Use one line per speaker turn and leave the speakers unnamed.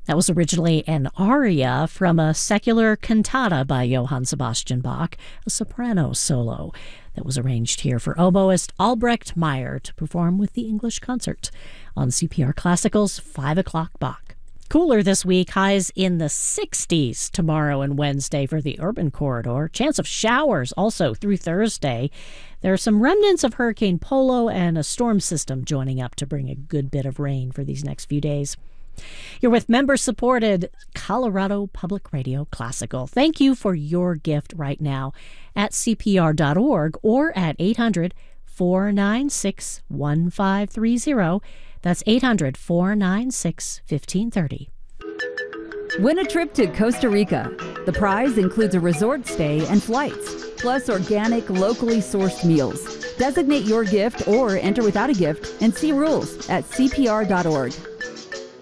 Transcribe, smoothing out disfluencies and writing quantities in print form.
That was originally an aria from a secular cantata by Johann Sebastian Bach, a soprano solo that was arranged here for oboist Albrecht Meyer to perform with the English Concert on CPR Classical's 5 o'clock Bach. Cooler this week, highs in the 60s tomorrow and Wednesday for the urban corridor. Chance of showers also through Thursday. There are some remnants of Hurricane Polo and a storm system joining up to bring a good bit of rain for these next few days. You're with member-supported Colorado Public Radio Classical. Thank you for your gift right now at CPR.org or at 800-496-1530. That's 800-496-1530.
Win a trip to Costa Rica. The prize includes a resort stay and flights, plus organic, locally sourced meals. Designate your gift or enter without a gift and see rules at CPR.org.